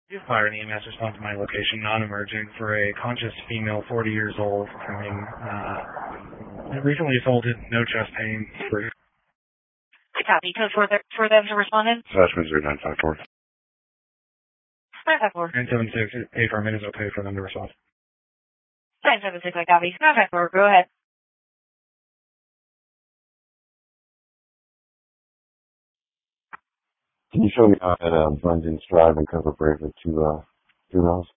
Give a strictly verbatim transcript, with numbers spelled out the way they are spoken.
You fire an E M S response to my location, non-emergent, for a conscious female, forty years old, having uh, recently assaulted, no chest pain. For Copy. Code for, the, for them to respond in? Attachment zero nine five four. nine five four. nine seven six, affirm, it is okay for them to respond. nine seven six, I copy. nine five four, go ahead. Can you show me how that uh, Bungeon's Drive and Cover Break with two, uh, two miles?